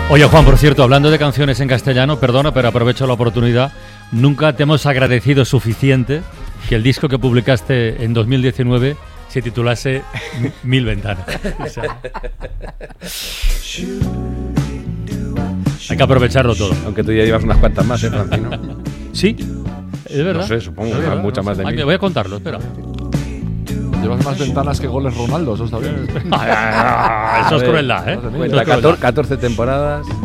Oye, Juan, por cierto, hablando de canciones en castellano, perdona, pero aprovecho la oportunidad. Nunca te hemos agradecido suficiente que el disco que publicaste en 2019 se titulase Mil Ventanas. O sea, hay que aprovecharlo todo. Aunque tú ya llevas unas cuantas más, Francino. Sí, es verdad. No sé, supongo Es que verdad, muchas no más sé. de Ay, mí. me voy a contarlo, espera. Llevas más ventanas que goles Ronaldo, eso está bien. Eso es crueldad, ¿eh? Cuenta 14 temporadas.